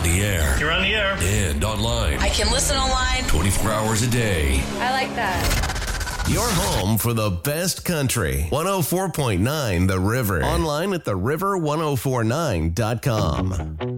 the air. You're on the air. And online. I can listen online 24 hours a day. I like that. Your home for the best country. 104.9 The River. Online at theriver1049.com.